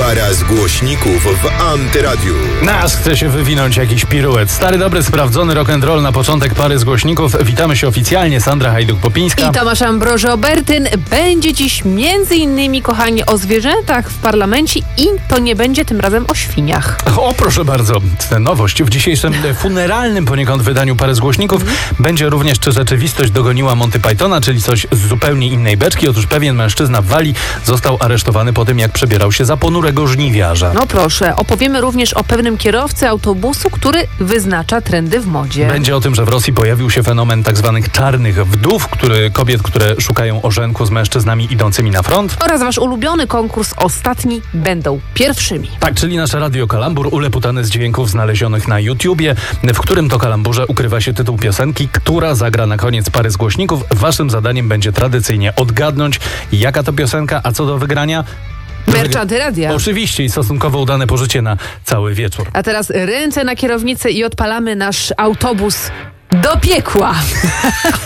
Para z głośników w Antyradiu. Nas chce się wywinąć jakiś piruet. Stary, dobry, sprawdzony rock'n'roll na początek Pary z głośników. Witamy się oficjalnie, Sandra Hajduk-Popińska i Tomasz Ambroży-Obertyn. Będzie dziś m.in. kochani, o zwierzętach w parlamencie i to nie będzie tym razem o świniach. O, proszę bardzo, tę nowość. W dzisiejszym funeralnym poniekąd wydaniu Pary z głośników będzie również, czy rzeczywistość dogoniła Monty Pythona, czyli coś z zupełnie innej beczki. Otóż pewien mężczyzna w Walii został aresztowany po tym, jak przebierał się za ponurego żniwiarza. No proszę, opowiemy również o pewnym kierowcy autobusu, który wyznacza trendy w modzie. Będzie o tym, że w Rosji pojawił się fenomen tak zwanych czarnych wdów, kobiet, które szukają orzenku z mężczyznami idącymi na front. Oraz wasz ulubiony konkurs Ostatni będą pierwszymi. Tak, czyli nasze Radio Kalambur, uleputane z dźwięków znalezionych na YouTubie, w którym to kalamburze ukrywa się tytuł piosenki, która zagra na koniec Pary z głośników. Waszym zadaniem będzie tradycyjnie odgadnąć, jaka to piosenka, a co do wygrania... Merch Antyradia. Oczywiście i stosunkowo udane pożycie na cały wieczór. A teraz ręce na kierownicę i odpalamy nasz autobus do piekła.